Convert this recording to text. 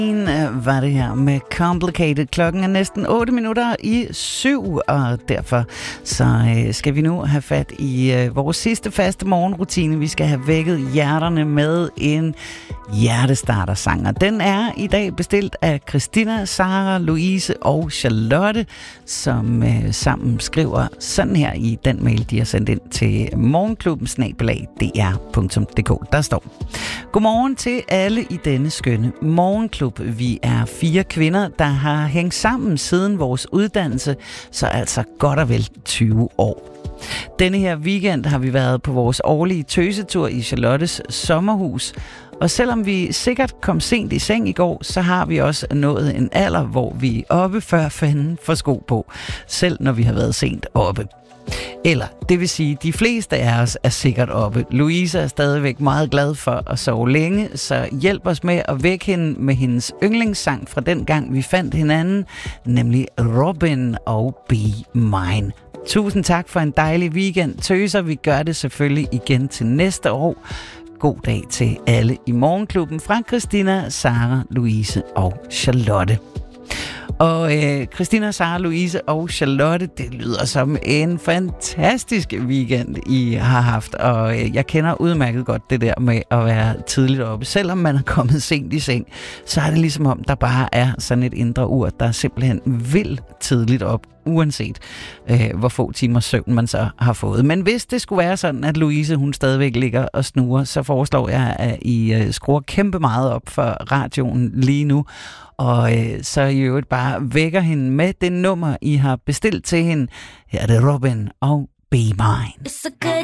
Var det her med Complicated. Klokken er næsten 7:08, og derfor så skal vi nu have fat i vores sidste faste morgenrutine. Vi skal have vækket hjerterne med en hjertestartersang, og den er i dag bestilt af Christina, Sara, Louise og Charlotte, som sammen skriver sådan her i den mail, de har sendt ind til morgenklubben@dr.dk. Der står: Godmorgen til alle i denne skønne morgenklub. Vi er 4 kvinder, der har hængt sammen siden vores uddannelse, så altså godt og vel 20 år. Denne her weekend har vi været på vores årlige tøsetur i Charlottes sommerhus, og selvom vi sikkert kom sent i seng i går, så har vi også nået en alder, hvor vi er oppe før fanden får sko på, selv når vi har været sent oppe. Eller, det vil sige, de fleste af os er sikkert oppe. Louise er stadigvæk meget glad for at sove længe, så hjælp os med at vække hende med hendes yndlingssang fra den gang, vi fandt hinanden, nemlig Robin og Be Mine. Tusind tak for en dejlig weekend, tøser. Vi gør det selvfølgelig igen til næste år. God dag til alle i morgenklubben fra Christina, Sara, Louise og Charlotte. Og Christina, Sara, Louise og Charlotte, det lyder som en fantastisk weekend, I har haft. Og jeg kender udmærket godt det der med at være tidligt oppe. Selvom man er kommet sent i seng, så er det ligesom om, der bare er sådan et indre ur, der simpelthen vil tidligt op, uanset hvor få timer søvn man så har fået. Men hvis det skulle være sådan, at Louise hun stadigvæk ligger og snurer, så foreslår jeg, at I skruer kæmpe meget op for radioen lige nu, og så i øvrigt bare vækker hende med det nummer, I har bestilt til hende. Her er det Robin og Be Mine.